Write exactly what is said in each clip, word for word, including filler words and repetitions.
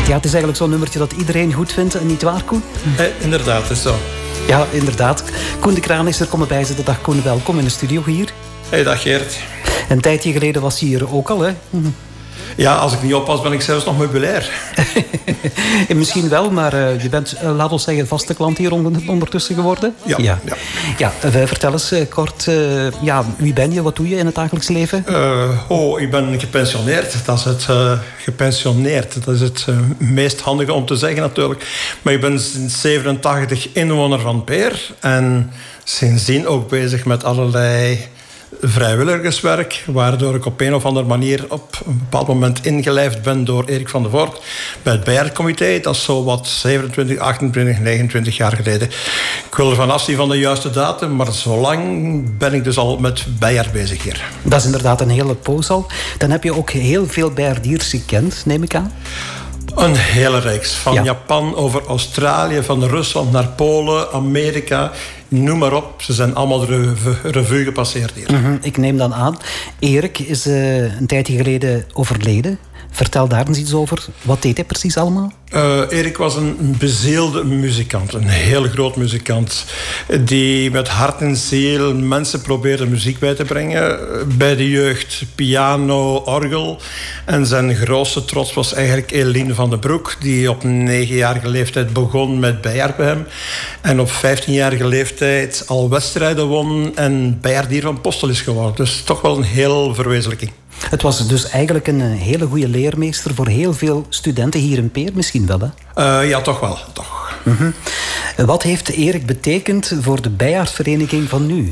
Ja, het is eigenlijk zo'n nummertje dat iedereen goed vindt, en niet waar, Koen? Eh, inderdaad, het is zo. Ja, inderdaad. Koen de Kraan is er komen bij zitten. Dag Koen, welkom in de studio hier. Hey, dag Geert. Een tijdje geleden was hij hier ook al, hè? Ja, als ik niet oppas ben ik zelfs nog meubilair. Misschien wel, maar uh, je bent, uh, laat ons zeggen, vaste klant hier ondertussen geworden. Ja. Ja, ja. ja uh, vertel eens uh, kort, uh, ja, wie ben je, wat doe je in het dagelijks leven? Uh, oh, ik ben gepensioneerd. Dat is het uh, gepensioneerd. Dat is het uh, meest handige om te zeggen natuurlijk. Maar ik ben sinds zevenentachtig inwoner van Peer. En sindsdien ook bezig met allerlei vrijwilligerswerk, waardoor ik op een of andere manier op een bepaald moment ingelijfd ben door Erik van der Voort bij het Bejaardencomité. Dat is zo wat zevenentwintig, achtentwintig, negenentwintig jaar geleden. Ik wil er van afzien van de juiste datum, maar zo lang ben ik dus al met Bejaard bezig hier. Dat is inderdaad een hele poos al. Dan heb je ook heel veel Bejaardiers gekend, neem ik aan. Een hele reeks. Van ja. Japan over Australië, van Rusland naar Polen, Amerika, noem maar op. Ze zijn allemaal de revue, revue gepasseerd hier. Mm-hmm. Ik neem dan aan, Erik is uh, een tijdje geleden overleden. Vertel daar eens iets over. Wat deed hij precies allemaal? Uh, Erik was een bezielde muzikant. Een heel groot muzikant. Die met hart en ziel mensen probeerde muziek bij te brengen. Bij de jeugd piano, orgel. En zijn grootste trots was eigenlijk Eline van den Broek. Die op negenjarige leeftijd begon met Bejaard bij hem. En op vijftienjarige leeftijd al wedstrijden won. En Bejaardier van Postel is geworden. Dus toch wel een heel verwezenlijking. Het was dus eigenlijk een hele goede leermeester voor heel veel studenten hier in Peer, misschien wel, hè? Uh, ja, toch wel, toch. Mm-hmm. Wat heeft Erik betekend voor de Bejaardvereniging van nu?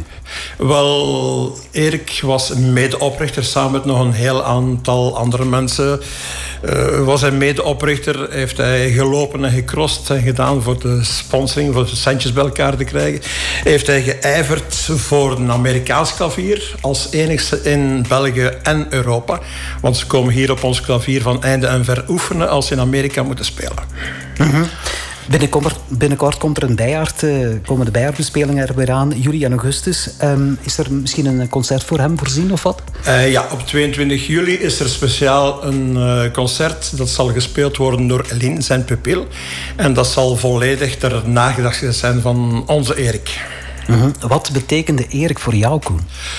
Wel, Erik was medeoprichter samen met nog een heel aantal andere mensen. Uh, was hij medeoprichter, heeft hij gelopen en gecrossed en gedaan voor de sponsoring, voor de centjes bij elkaar te krijgen. Heeft hij geijverd voor een Amerikaans klavier, als enigste in België en Europa. Want ze komen hier op ons klavier van einde en ver oefenen als ze in Amerika moeten spelen. Mm-hmm. Binnenkort, binnenkort komt er een Bejaard, uh, komen de Bejaardbespelingen er weer aan, juli en augustus. Um, is er misschien een concert voor hem voorzien of wat? Uh, ja, op tweeëntwintig juli is er speciaal een uh, concert. Dat zal gespeeld worden door Eline, zijn pupil. En dat zal volledig ter nagedachtenis zijn van onze Erik. Mm-hmm. Wat betekende Erik voor jou, Koen?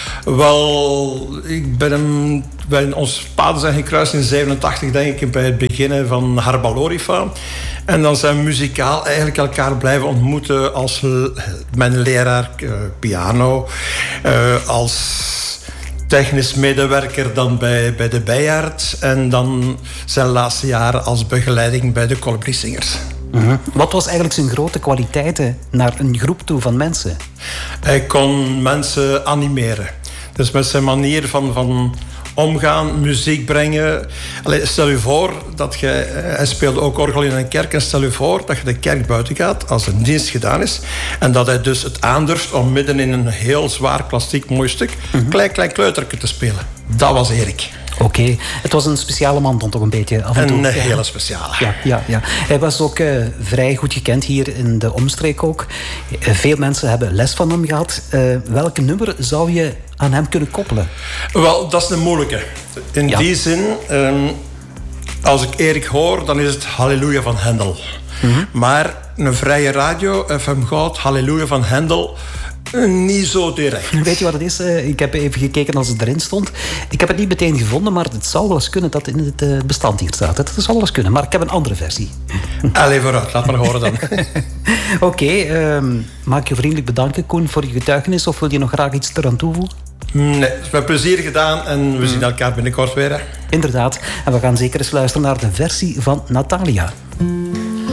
Wel, ik ben hem, wij, onze paden zijn gekruist in zevenentachtig, denk ik, bij het beginnen van Harbalorifa. En dan zijn we muzikaal eigenlijk elkaar blijven ontmoeten als mijn leraar uh, piano, uh, als technisch medewerker dan bij, bij de Bejaard en dan zijn laatste jaren als begeleiding bij de Colibriezingers. Mm-hmm. Wat was eigenlijk zijn grote kwaliteiten naar een groep toe van mensen? Hij kon mensen animeren. Dus met zijn manier van, van omgaan, muziek brengen. Allee, stel je voor dat je... Hij speelde ook orgel in een kerk. En stel je voor dat je de kerk buiten gaat als een dienst gedaan is. En dat hij dus het aandurft om midden in een heel zwaar klassiek mooi stuk mm-hmm. klein, klein kleuterke te spelen. Dat was Erik. Oké, okay. Het was een speciale man dan toch een beetje af en toe. Een hele speciale. Ja, ja, ja. Hij was ook uh, vrij goed gekend hier in de omstreek ook. Uh, veel mensen hebben les van hem gehad. Uh, welk nummer zou je aan hem kunnen koppelen? Wel, dat is een moeilijke. In ja. die zin, um, als ik Erik hoor, dan is het Halleluja van Hendel. Mm-hmm. Maar een vrije radio, F M Goud, Halleluja van Hendel... Niet zo direct. Weet je wat het is? Ik heb even gekeken als het erin stond. Ik heb het niet meteen gevonden, maar het zou wel eens kunnen dat het in het bestand hier staat. Het zou wel eens kunnen, maar ik heb een andere versie. Allee, vooruit. Laat maar horen dan. Oké, okay, um, mag ik je vriendelijk bedanken, Koen, voor je getuigenis? Of wil je nog graag iets eraan toevoegen? Nee, het is met plezier gedaan en we zien elkaar binnenkort weer. Hè. Inderdaad. En we gaan zeker eens luisteren naar de versie van Natalia.